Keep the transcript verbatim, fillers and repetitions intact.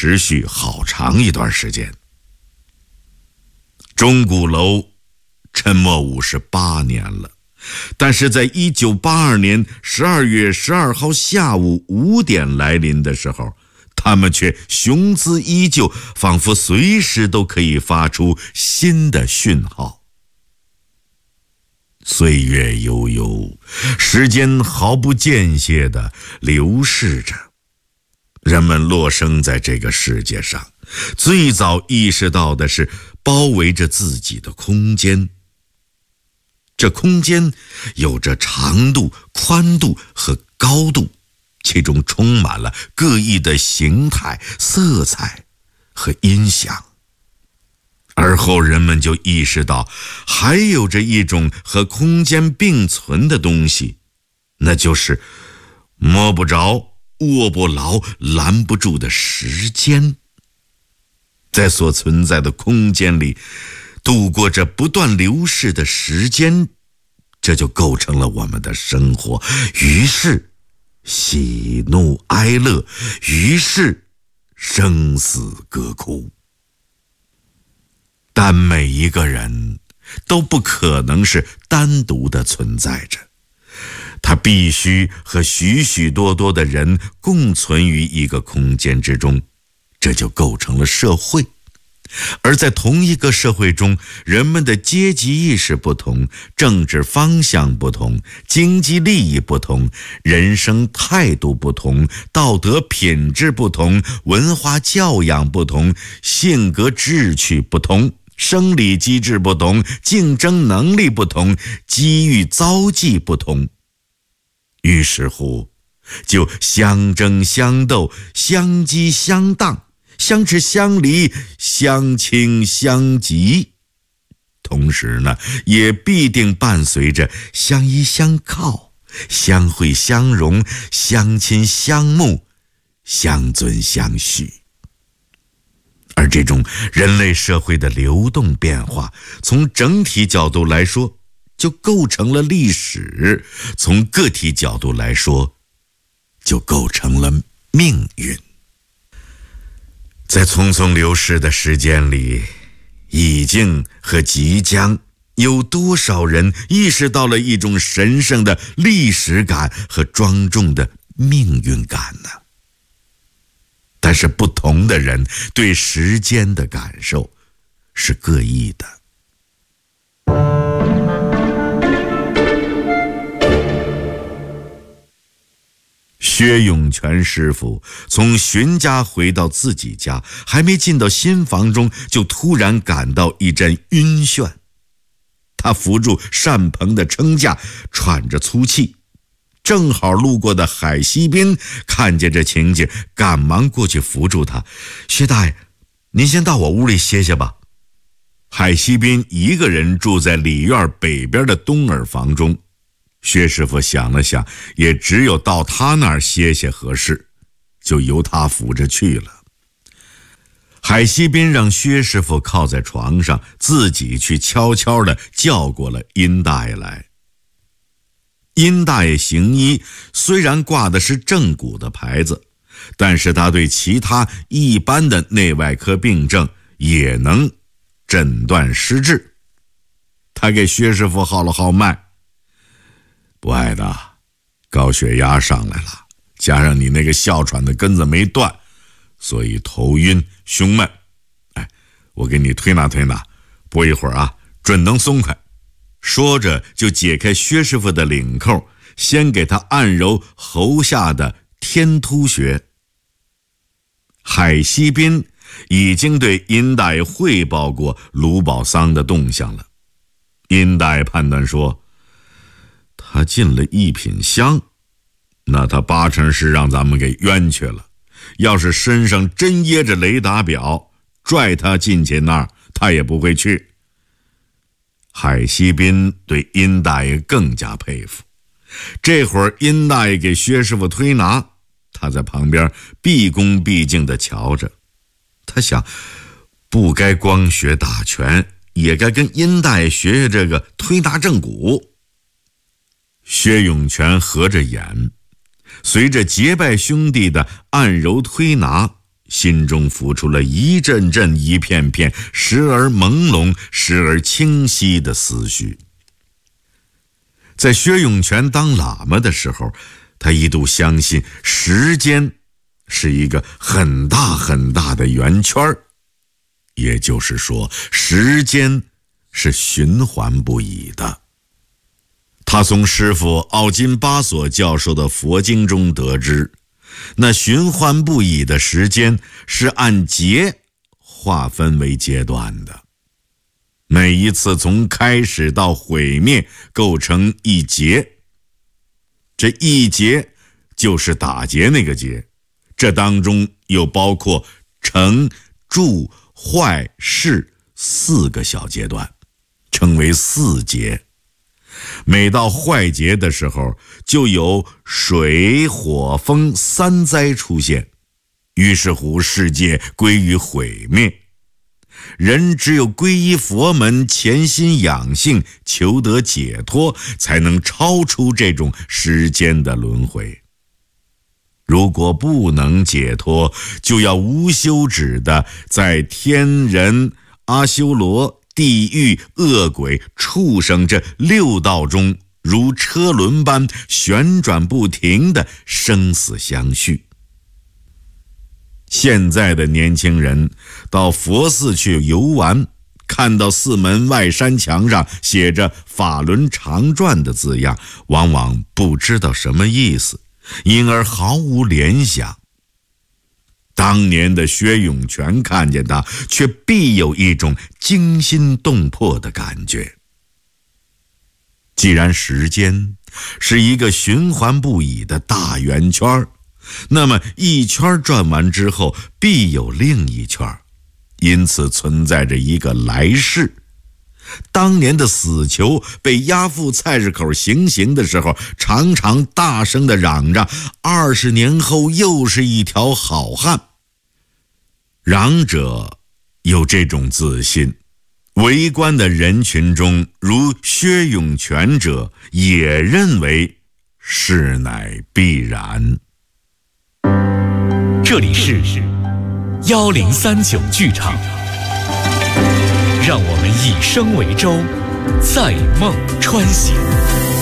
持续好长一段时间。钟鼓楼沉默五十八年了，但是在一九八二年十二月十二号下午五点来临的时候，他们却雄姿依旧，仿佛随时都可以发出新的讯号。岁月悠悠，时间毫不间歇地流逝着。人们落生在这个世界上，最早意识到的是包围着自己的空间。这空间有着长度、宽度和高度，其中充满了各异的形态、色彩和音响。而后人们就意识到，还有着一种和空间并存的东西，那就是摸不着、握不牢、拦不住的时间。在所存在的空间里度过着不断流逝的时间，这就构成了我们的生活。于是喜怒哀乐，于是生死歌哭。但每一个人都不可能是单独的存在着，他必须和许许多多的人共存于一个空间之中，这就构成了社会。而在同一个社会中，人们的阶级意识不同，政治方向不同，经济利益不同，人生态度不同，道德品质不同，文化教养不同，性格志趣不同，生理机制不同，竞争能力不同，机遇遭际不同。于是乎，就相争相斗，相激相当，相持相离，相亲相急。同时呢，也必定伴随着相依相靠，相会相融，相亲相慕，相尊相许。而这种人类社会的流动变化，从整体角度来说，就构成了历史；从个体角度来说，就构成了命运。在匆匆流逝的时间里，已经和即将，有多少人意识到了一种神圣的历史感和庄重的命运感呢？但是不同的人对时间的感受是各异的。薛永全师傅从荀家回到自己家，还没进到新房中，就突然感到一阵晕眩。他扶住扇棚的撑架，喘着粗气。正好路过的海西宾看见这情景，赶忙过去扶住他。薛大爷，您先到我屋里歇歇吧。海西宾一个人住在里院北边的东耳房中，薛师傅想了想，也只有到他那儿歇歇合适，就由他扶着去了。海西宾让薛师傅靠在床上，自己去悄悄地叫过了殷大爷来。殷大爷行医虽然挂的是正骨的牌子，但是他对其他一般的内外科病症也能诊断施治。他给薛师傅号了号脉，不爱的，高血压上来了，加上你那个哮喘的根子没断，所以头晕胸闷。哎，我给你推拿推拿，不一会儿啊，准能松快。说着就解开薛师傅的领扣，先给他按揉喉下的天突穴。海西宾已经对殷大爷汇报过卢宝桑的动向了。殷大爷判断说，他进了一品香，那他八成是让咱们给冤屈了。要是身上真掖着雷达表，拽他进去那儿，他也不会去。海西宾对殷大爷更加佩服。这会儿殷大爷给薛师傅推拿，他在旁边毕恭毕敬地瞧着。他想，不该光学打拳，也该跟殷大爷学学这个推拿正骨。薛永全合着眼，随着结拜兄弟的按揉推拿， 心中浮出了一阵阵一片片时而朦胧时而清晰的思绪。在薛永泉当喇嘛的时候，他一度相信时间是一个很大很大的圆圈，也就是说时间是循环不已的。他从师父奥金巴索教授的佛经中得知，那循环不已的时间是按劫划分为阶段的，每一次从开始到毁灭构成一劫，这一劫就是打劫那个劫，这当中又包括成、住、坏、世四个小阶段，称为四劫。每到坏劫的时候，就有水、火、风三灾出现，于是乎世界归于毁灭。人只有皈依佛门，潜心养性，求得解脱，才能超出这种时间的轮回。如果不能解脱，就要无休止的在天人、阿修罗、地狱、恶鬼、畜生这六道中如车轮般旋转不停的生死相续。现在的年轻人到佛寺去游玩，看到寺门外山墙上写着法轮常转的字样，往往不知道什么意思，因而毫无联想。当年的薛永泉看见他，却必有一种惊心动魄的感觉。既然时间是一个循环不已的大圆圈，那么一圈转完之后必有另一圈，因此存在着一个来世。当年的死囚被押赴菜市口行刑的时候，常常大声地嚷着二十年后又是一条好汉。嚷者有这种自信，围观的人群中如薛永泉者也认为是乃必然。 这里是幺零三九剧场，让我们以声为舟，载梦穿行。